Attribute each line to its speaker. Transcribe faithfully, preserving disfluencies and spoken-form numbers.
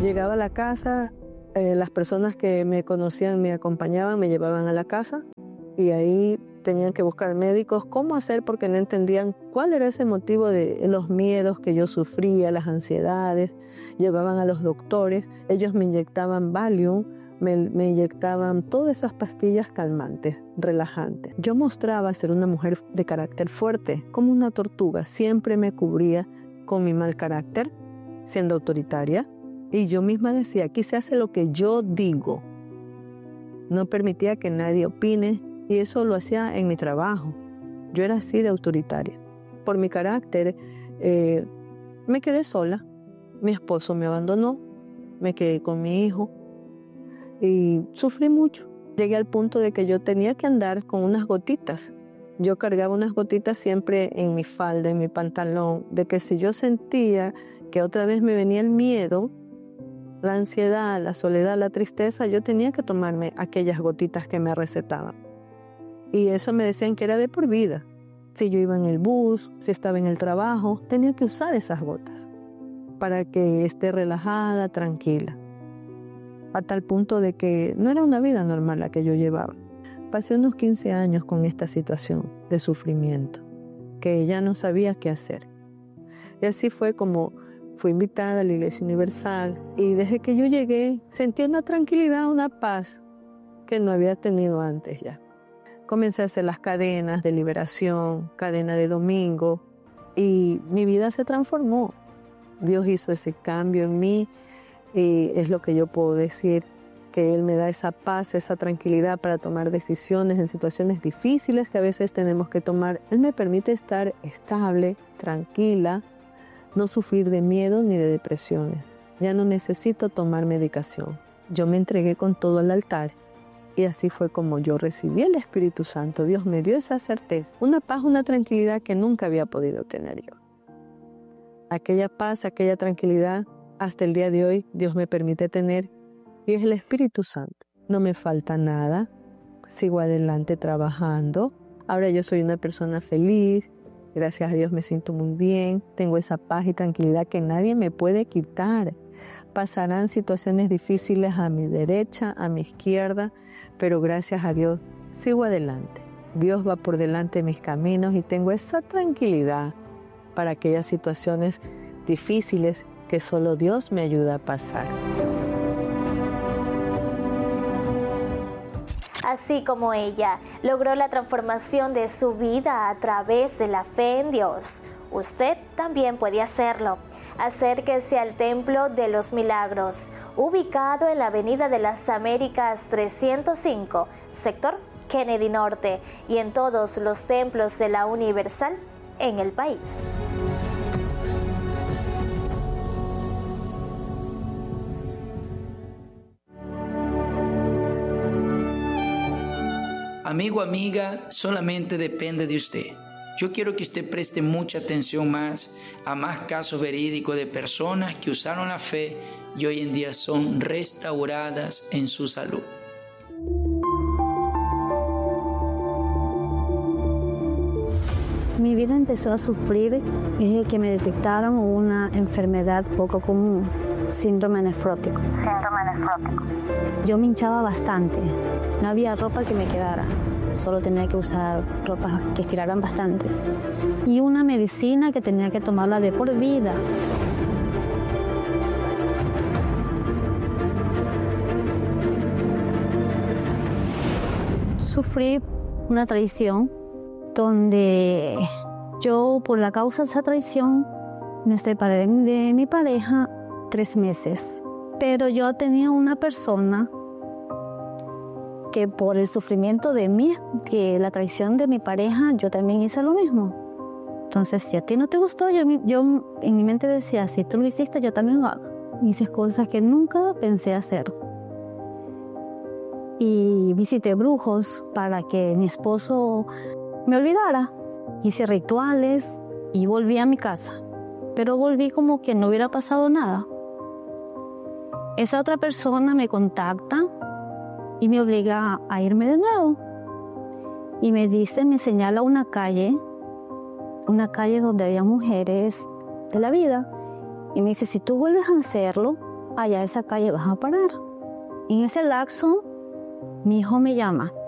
Speaker 1: Llegaba a la casa, eh, las personas que me conocían me acompañaban, me llevaban a la casa y ahí tenían que buscar médicos cómo hacer porque no entendían cuál era ese motivo de los miedos que yo sufría, las ansiedades. Llevaban a los doctores, ellos me inyectaban Valium, me, me inyectaban todas esas pastillas calmantes, relajantes. Yo mostraba ser una mujer de carácter fuerte, como una tortuga. Siempre me cubría con mi mal carácter, siendo autoritaria. Y yo misma decía, aquí se hace lo que yo digo. No permitía que nadie opine y eso lo hacía en mi trabajo. Yo era así de autoritaria. Por mi carácter, eh, me quedé sola. Mi esposo me abandonó, me quedé con mi hijo y sufrí mucho. Llegué al punto de que yo tenía que andar con unas gotitas. Yo cargaba unas gotitas siempre en mi falda, en mi pantalón, de que si yo sentía que otra vez me venía el miedo, la ansiedad, la soledad, la tristeza, yo tenía que tomarme aquellas gotitas que me recetaban. Y eso me decían que era de por vida. Si yo iba en el bus, si estaba en el trabajo, tenía que usar esas gotas para que esté relajada, tranquila. A tal punto de que no era una vida normal la que yo llevaba. Pasé unos quince años con esta situación de sufrimiento, que ya no sabía qué hacer. Y así fue como fui invitada a la Iglesia Universal y desde que yo llegué sentí una tranquilidad, una paz que no había tenido antes ya. Comencé a hacer las cadenas de liberación, cadena de domingo y mi vida se transformó. Dios hizo ese cambio en mí y es lo que yo puedo decir, que Él me da esa paz, esa tranquilidad para tomar decisiones en situaciones difíciles que a veces tenemos que tomar. Él me permite estar estable, tranquila, no sufrir de miedo ni de depresiones. Ya no necesito tomar medicación. Yo me entregué con todo al altar y así fue como yo recibí el Espíritu Santo. Dios me dio esa certeza, una paz, una tranquilidad que nunca había podido tener yo. Aquella paz, aquella tranquilidad, hasta el día de hoy Dios me permite tener y es el Espíritu Santo. No me falta nada, sigo adelante trabajando. Ahora yo soy una persona feliz, gracias a Dios me siento muy bien, tengo esa paz y tranquilidad que nadie me puede quitar. Pasarán situaciones difíciles a mi derecha, a mi izquierda, pero gracias a Dios sigo adelante. Dios va por delante de mis caminos y tengo esa tranquilidad para aquellas situaciones difíciles que solo Dios me ayuda a pasar.
Speaker 2: Así como ella logró la transformación de su vida a través de la fe en Dios, usted también puede hacerlo. Acérquese al Templo de los Milagros, ubicado en la Avenida de las Américas trescientos cinco, sector Kennedy Norte, y en todos los templos de la Universal en el país.
Speaker 3: Amigo, amiga, solamente depende de usted. Yo quiero que usted preste mucha atención más a más casos verídicos de personas que usaron la fe y hoy en día son restauradas en su salud.
Speaker 4: Mi vida empezó a sufrir desde que me detectaron una enfermedad poco común, síndrome nefrótico.
Speaker 5: Síndrome nefrótico.
Speaker 4: Yo me hinchaba bastante, no había ropa que me quedara, solo tenía que usar ropas que estiraran bastantes. Y una medicina que tenía que tomarla de por vida. Sufrí una traición donde yo, por la causa de esa traición, me separé de mi pareja tres meses. Pero yo tenía una persona que por el sufrimiento de mí, que la traición de mi pareja, yo también hice lo mismo. Entonces, si a ti no te gustó, yo, yo en mi mente decía, si tú lo hiciste, yo también lo hago. Hice cosas que nunca pensé hacer. Y visité brujos para que mi esposo me olvidara. Hice rituales y volví a mi casa. Pero volví como que no hubiera pasado nada. Esa otra persona me contacta y me obliga a irme de nuevo. Y me dice, me señala una calle, una calle donde había mujeres de la vida. Y me dice, si tú vuelves a hacerlo, allá a esa calle vas a parar. En ese lapso, mi hijo me llama